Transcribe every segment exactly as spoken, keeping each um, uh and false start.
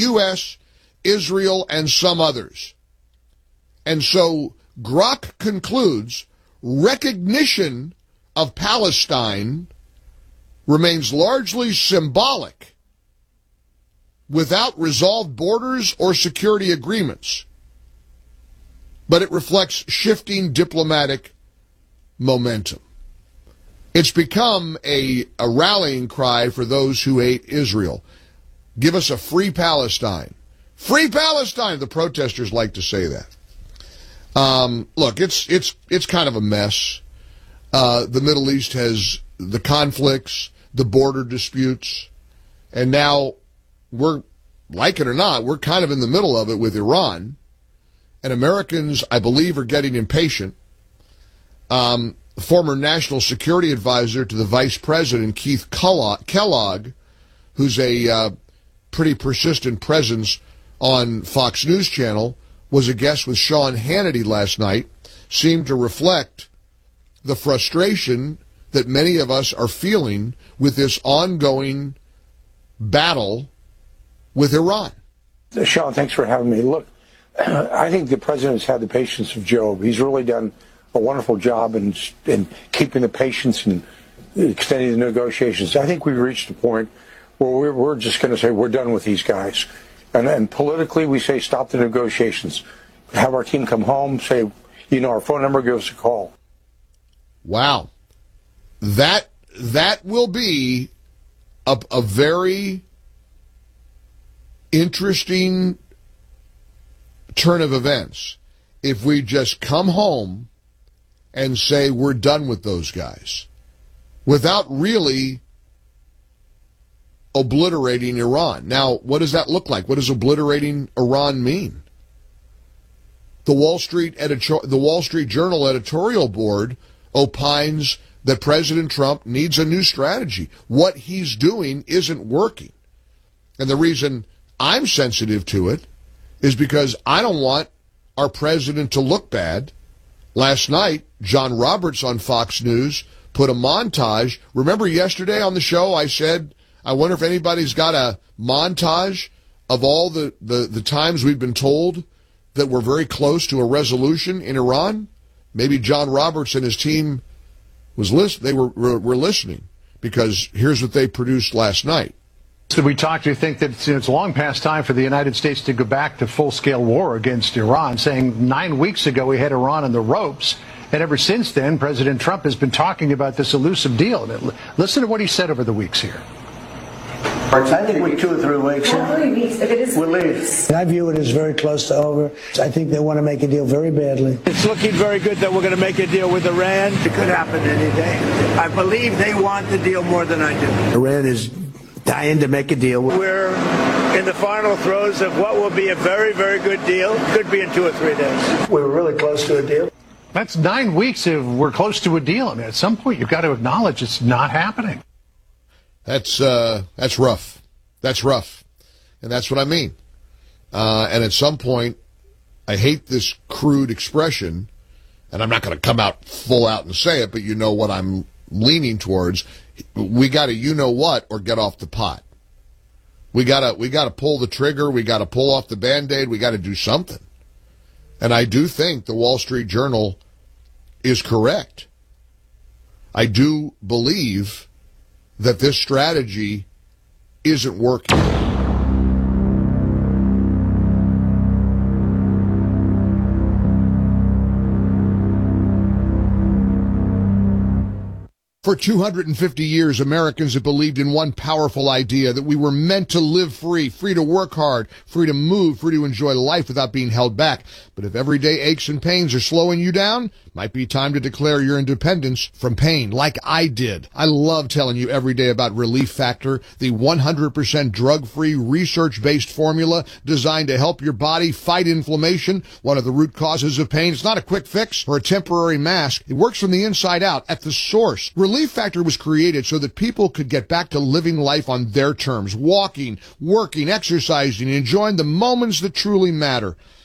U S, Israel, and some others. And so Grok concludes recognition of Palestine remains largely symbolic without resolved borders or security agreements, but it reflects shifting diplomatic momentum. It's become a, a rallying cry for those who hate Israel. Give us a free Palestine. Free Palestine! The protesters like to say that. Um, look, it's it's it's kind of a mess. Uh, the Middle East has the conflicts, the border disputes, and now we're, like it or not, we're kind of in the middle of it with Iran. And Americans, I believe, are getting impatient. Um, former National Security Advisor to the Vice President, Keith Kellogg, who's a uh, pretty persistent presence on Fox News Channel, was a guest with Sean Hannity last night, seemed to reflect the frustration that many of us are feeling with this ongoing battle with Iran. Sean, thanks for having me. Look, I think the president's had the patience of Job. He's really done a wonderful job in, in keeping the patience and extending the negotiations. I think we've reached a point where we're, we're just going to say we're done with these guys. And, and politically, we say stop the negotiations. Have our team come home, say, you know, our phone number, give us a call. Wow. That that will be a, a very interesting turn of events if we just come home and say we're done with those guys without really obliterating Iran. Now, what does that look like? What does obliterating Iran mean? The Wall Street editor- the Wall Street Journal editorial board opines that President Trump needs a new strategy. What he's doing isn't working. And the reason I'm sensitive to it is because I don't want our president to look bad. Last night, John Roberts on Fox News put a montage. Remember yesterday on the show I said, I wonder if anybody's got a montage of all the, the, the times we've been told that we're very close to a resolution in Iran? Maybe John Roberts and his team was list- they were, were, were listening, because here's what they produced last night. So we talked, you think that it's, it's long past time for the United States to go back to full-scale war against Iran, saying nine weeks ago we had Iran on the ropes, and ever since then President Trump has been talking about this elusive deal. Listen to what he said over the weeks here. I think we're two or three weeks. We'll leave. I view it as very close to over. I think they want to make a deal very badly. It's looking very good that we're going to make a deal with Iran. It could happen any day. I believe they want the deal more than I do. Iran is dying to make a deal. We're in the final throes of what will be a very, very good deal. Could be in two or three days. We were really close to a deal. That's nine weeks if we're close to a deal. I mean, at some point you've got to acknowledge it's not happening. That's uh, that's rough. That's rough. And that's what I mean. Uh, and at some point, I hate this crude expression, and I'm not going to come out full out and say it, but you know what I'm leaning towards. We got to you know what or get off the pot. We got to we got to pull the trigger. We got to pull off the Band-Aid. We got to do something. And I do think the Wall Street Journal is correct. I do believe that this strategy isn't working. For two hundred fifty years, Americans have believed in one powerful idea, that we were meant to live free, free to work hard, free to move, free to enjoy life without being held back. But if everyday aches and pains are slowing you down, might be time to declare your independence from pain, like I did. I love telling you every day about Relief Factor, the one hundred percent drug-free, research-based formula designed to help your body fight inflammation, one of the root causes of pain. It's not a quick fix or a temporary mask. It works from the inside out, at the source. Relief Factor was created so that people could get back to living life on their terms, walking, working, exercising, enjoying the moments that truly matter.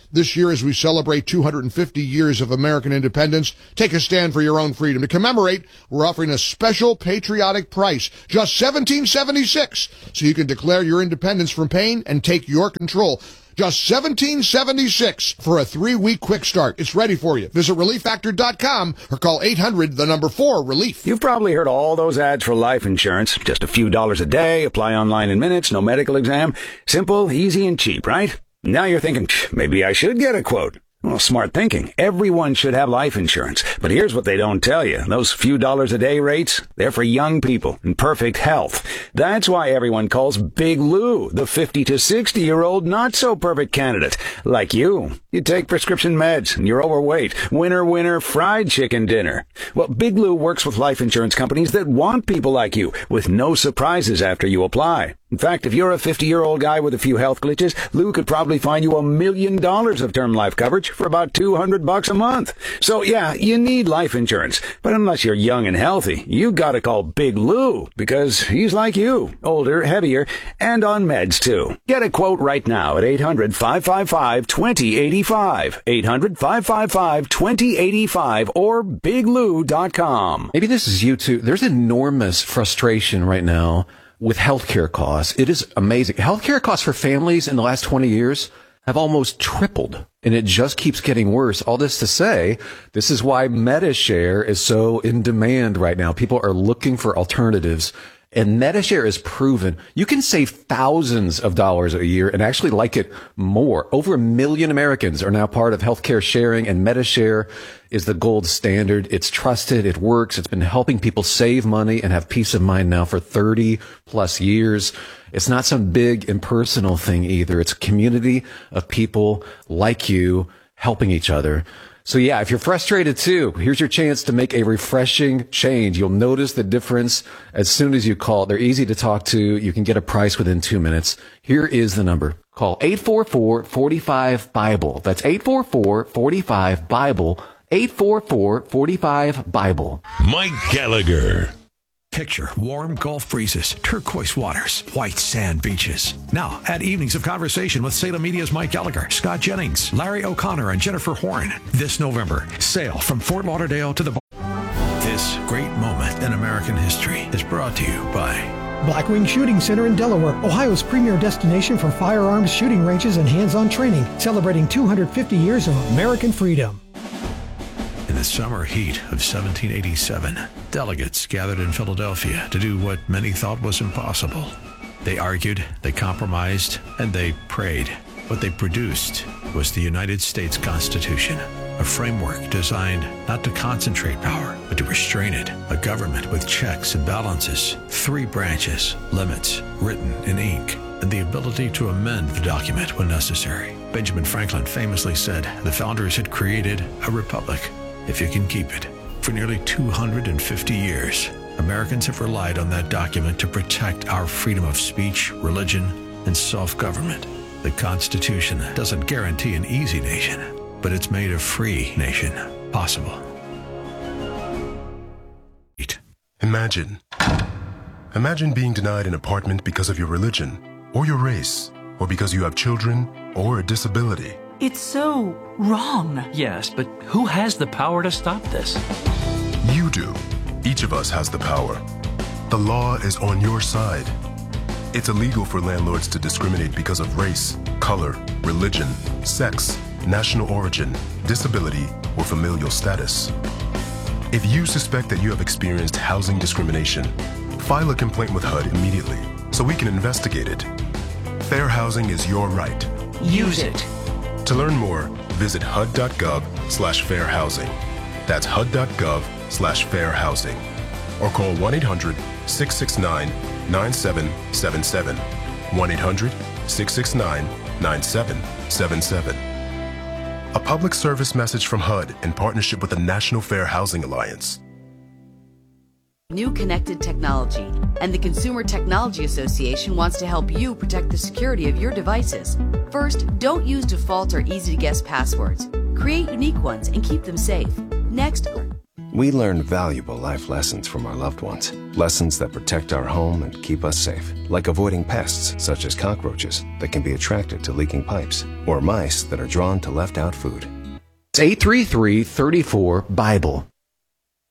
This year, as we celebrate two hundred fifty years of American independence, take a stand for your own freedom. To commemorate, we're offering a special patriotic price, just seventeen seventy-six, so you can declare your independence from pain and take your control. Just seventeen seventy-six for a three-week quick start. It's ready for you. Visit relief factor dot com or call eight hundred, the number four, relief. You've probably heard all those ads for life insurance. Just a few dollars a day, apply online in minutes, no medical exam. Simple, easy, and cheap, right? Now you're thinking, maybe I should get a quote. Well, smart thinking. Everyone should have life insurance. But here's what they don't tell you. Those few dollars a day rates, they're for young people in perfect health. That's why everyone calls Big Lou the fifty to sixty year old not so perfect candidate. Like you. You take prescription meds and you're overweight. Winner, winner, fried chicken dinner. Well, Big Lou works with life insurance companies that want people like you with no surprises after you apply. In fact, if you're a fifty-year-old guy with a few health glitches, Lou could probably find you a million dollars of term life coverage for about two hundred bucks a month. So yeah, you need life insurance. But unless you're young and healthy, you gotta call Big Lou because he's like you, older, heavier, and on meds too. Get a quote right now at eight hundred, five five five, two zero eight five, eight hundred, five five five, two zero eight five, or big lou dot com. Maybe this is you too. There's enormous frustration right now with healthcare costs. It is amazing. Healthcare costs for families in the last twenty years have almost tripled, and it just keeps getting worse. All this to say, this is why MediShare is so in demand right now. People are looking for alternatives, and MediShare is proven you can save thousands of dollars a year and actually like it more. Over a million Americans are now part of healthcare sharing, and MediShare is the gold standard. It's trusted. It works. It's been helping people save money and have peace of mind now for thirty plus years. It's not some big impersonal thing either. It's a community of people like you helping each other. So yeah, if you're frustrated too, here's your chance to make a refreshing change. You'll notice the difference as soon as you call. They're easy to talk to. You can get a price within two minutes. Here is the number. Call eight four four, four five, Bible. That's eight four four, four five, Bible. eight four four, four five, Bible. Mike Gallagher. Picture warm Gulf breezes, turquoise waters, white sand beaches. Now, add evenings of conversation with Salem Media's Mike Gallagher, Scott Jennings, Larry O'Connor, and Jennifer Horn. This November, sail from Fort Lauderdale to the... This great moment in American history is brought to you by... Blackwing Shooting Center in Delaware, Ohio's premier destination for firearms shooting ranges and hands-on training, celebrating two hundred fifty years of American freedom. In the summer heat of seventeen eighty-seven, delegates gathered in Philadelphia to do what many thought was impossible. They argued, they compromised, and they prayed. What they produced was the United States Constitution, a framework designed not to concentrate power, but to restrain it, a government with checks and balances, three branches, limits, written in ink, and the ability to amend the document when necessary. Benjamin Franklin famously said the founders had created a republic. If you can keep it. For nearly two hundred fifty years, Americans have relied on that document to protect our freedom of speech, religion, and self-government. The Constitution doesn't guarantee an easy nation, but it's made a free nation possible. Imagine. Imagine being denied an apartment because of your religion, or your race, or because you have children, or a disability. It's so wrong. Yes, but who has the power to stop this? You do. Each of us has the power. The law is on your side. It's illegal for landlords to discriminate because of race, color, religion, sex, national origin, disability, or familial status. If you suspect that you have experienced housing discrimination, file a complaint with H U D immediately so we can investigate it. Fair housing is your right. Use it. To learn more, visit H U D dot gov slash fair housing. That's H U D dot gov slash fair housing. Or call one eight hundred, six six nine, nine seven seven seven. one eight hundred, six six nine, nine seven seven seven. A public service message from H U D in partnership with the National Fair Housing Alliance. New connected technology, and the Consumer Technology Association wants to help you protect the security of your devices. First, don't use default or easy-to-guess passwords. Create unique ones and keep them safe. Next, We learn valuable life lessons from our loved ones. Lessons that protect our home and keep us safe. Like avoiding pests such as cockroaches that can be attracted to leaking pipes, or mice that are drawn to left out food. It's eight three three, three four, BIBLE.